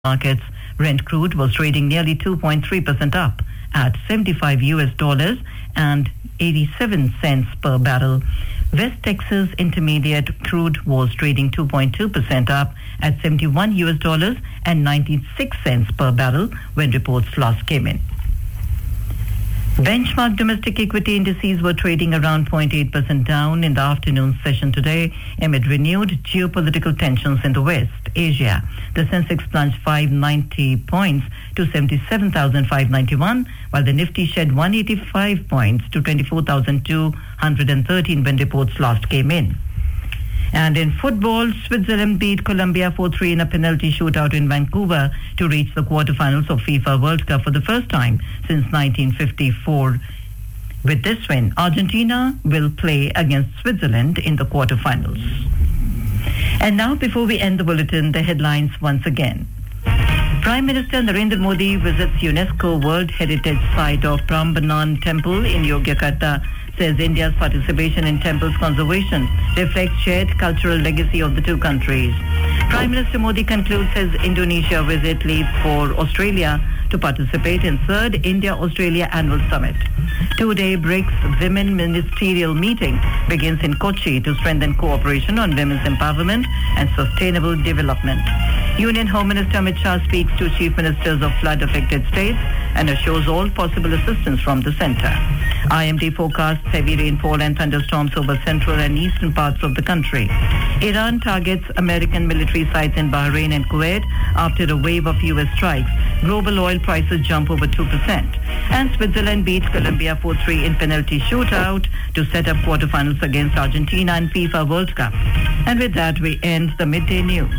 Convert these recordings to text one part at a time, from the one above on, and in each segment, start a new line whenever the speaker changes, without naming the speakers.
markets, Brent crude was trading nearly 2.3% up at $75 and 87 cents per barrel. West Texas Intermediate crude was trading 2.2% up at $71 and 96 cents per barrel when reports last came in. Benchmark domestic equity indices were trading around 0.8% down in the afternoon session today amid renewed geopolitical tensions in the West Asia. The Sensex plunged 590 points to 77,591, while the Nifty shed 185 points to 24,213 when reports last came in. And in football, Switzerland beat Colombia 4-3 in a penalty shootout in Vancouver to reach the quarterfinals of FIFA World Cup for the first time since 1954. With this win, Argentina will play against Switzerland in the quarterfinals. And now, before we end the bulletin, the headlines once again. Prime Minister Narendra Modi visits UNESCO World Heritage Site of Prambanan Temple in Yogyakarta, says India's participation in temples conservation reflects shared cultural legacy of the two countries. Prime Minister Modi concludes his Indonesia visit, leaves for Australia to participate in third India-Australia Annual Summit. Two-day BRICS Women Ministerial Meeting begins in Kochi to strengthen cooperation on women's empowerment and sustainable development. Union Home Minister Amit Shah speaks to chief ministers of flood-affected states and assures all possible assistance from the centre. IMD forecasts heavy rainfall and thunderstorms over central and eastern parts of the country. Iran targets American military sites in Bahrain and Kuwait after a wave of U.S. strikes. Global oil prices jump over 2%. And Switzerland beat Colombia 4-3 in penalty shootout to set up quarterfinals against Argentina in FIFA World Cup. And with that, we end the midday news.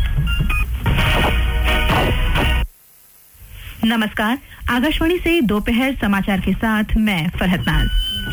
नमस्कार, आकाशवाणी से दोपहर समाचार के साथ मैं फरहत नाज।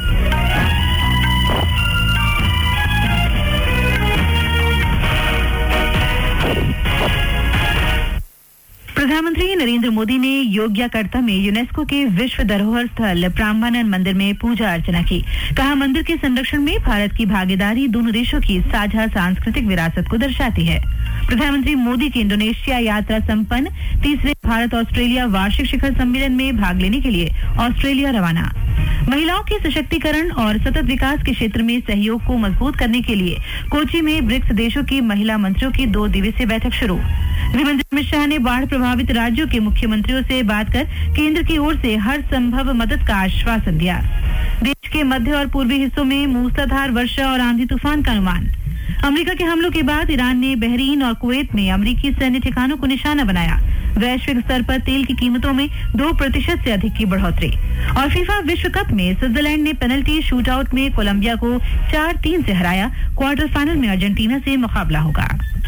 प्रधानमंत्री नरेंद्र मोदी ने योग्याकर्ता में यूनेस्को के विश्व धरोहर स्थल प्राम्बानन मंदिर में पूजा अर्चना की। कहा, मंदिर के संरक्षण में भारत की भागीदारी दोनों देशों की साझा सांस्कृतिक विरासत को दर्शाती है। प्रधानमंत्री मोदी की इंडोनेशिया यात्रा संपन्न, तीसरे भारत ऑस्ट्रेलिया वार्षिक शिखर सम्मेलन में भाग लेने के लिए ऑस्ट्रेलिया रवाना। महिलाओं के सशक्तिकरण और सतत विकास के क्षेत्र में सहयोग को मजबूत करने के लिए कोची में ब्रिक्स देशों की महिला मंत्रियों की 2 दिवसीय बैठक शुरू। गृहमंत्री अमित शाह ने बाढ़ प्रभावित राज्यों के मुख्यमंत्रियों से बात कर केंद्र की ओर से हर संभव मदद का आश्वासन दिया। देश के मध्य और पूर्वी हिस्सों में मूसलाधार वर्षा और आंधी तूफान का अनुमान। अमेरिका के हमलों के बाद ईरान ने बहरीन और कुवैत में अमेरिकी सैन्य ठिकानों को निशाना बनाया। वैश्विक स्तर पर तेल की कीमतों में 2% से अधिक की बढ़ोतरी। और फीफा विश्व कप में स्विट्जरलैंड ने पेनल्टी शूटआउट में कोलंबिया को 4-3 से हराया। क्वार्टर फाइनल में अर्जेंटीना से मुकाबला होगा।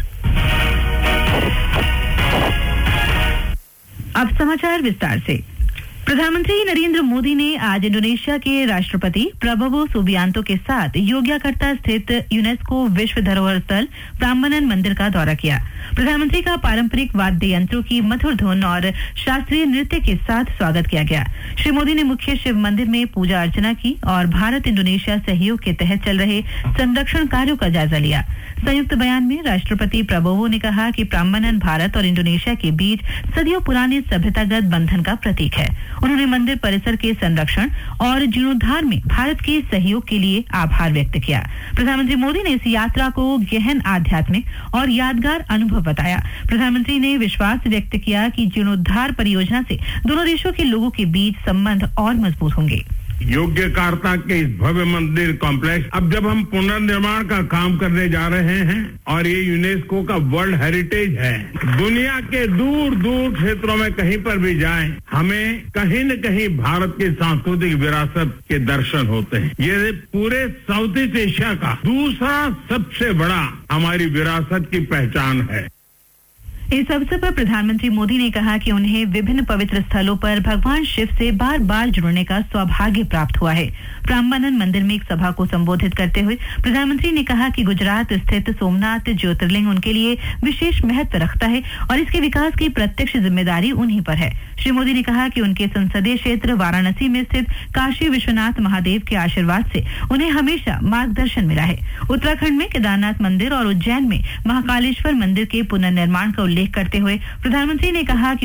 अब समाचार विस्तार से। प्रधानमंत्री नरेंद्र मोदी ने आज इंडोनेशिया के राष्ट्रपति प्रबोवो सुबियांतो के साथ योग्याकर्ता स्थित यूनेस्को विश्व धरोहर स्थल प्राम्बानन मंदिर का दौरा किया। प्रधानमंत्री का पारंपरिक वाद्य यंत्रों की मधुर धुन और शास्त्रीय नृत्य के साथ स्वागत किया गया। श्री मोदी ने मुख्य शिव मंदिर में पूजा अर्चना की और भारत इंडोनेशिया सहयोग के तहत चल रहे संरक्षण कार्यों का जायजा लिया। संयुक्त बयान में राष्ट्रपति प्रबोवो ने कहा कि प्राम्बानन भारत और इंडोनेशिया के बीच सदियों पुराने सभ्यतागत बंधन का प्रतीक है। उन्होंने मंदिर परिसर के संरक्षण और जीर्णोद्धार में भारत के सहयोग के लिए आभार व्यक्त किया। प्रधानमंत्री मोदी ने इस यात्रा को गहन आध्यात्मिक और यादगार अनुभव बताया। प्रधानमंत्री ने विश्वास व्यक्त किया कि जीर्णोद्धार परियोजना से दोनों देशों के लोगों के बीच संबंध और मजबूत होंगे।
योग्यकार्ता के इस भव्य मंदिर कॉम्प्लेक्स अब जब हम पुनर्निर्माण का काम करने जा रहे हैं और ये यूनेस्को का वर्ल्ड हेरिटेज है, दुनिया के दूर दूर क्षेत्रों में कहीं पर भी जाएं, हमें कहीं न कहीं भारत की सांस्कृतिक विरासत के दर्शन होते हैं। ये पूरे साउथ ईस्ट एशिया का दूसरा सबसे बड़ा हमारी विरासत की पहचान है।
इस अवसर पर प्रधानमंत्री मोदी ने कहा कि उन्हें विभिन्न पवित्र स्थलों पर भगवान शिव से बार बार जुड़ने का सौभाग्य प्राप्त हुआ है। प्राम्बानन मंदिर में एक सभा को संबोधित करते हुए प्रधानमंत्री ने कहा कि गुजरात स्थित सोमनाथ ज्योतिर्लिंग उनके लिए विशेष महत्व रखता है और इसके विकास की प्रत्यक्ष जिम्मेदारी उन्हीं पर है। श्री मोदी ने कहा कि उनके संसदीय क्षेत्र वाराणसी में स्थित काशी विश्वनाथ महादेव के आशीर्वाद से उन्हें हमेशा मार्गदर्शन मिला है। उत्तराखंड में केदारनाथ मंदिर और उज्जैन में महाकालेश्वर मंदिर के पुनर्निर्माण का उल्लेख उल्लेख करते हुए प्रधानमंत्री ने कहा कि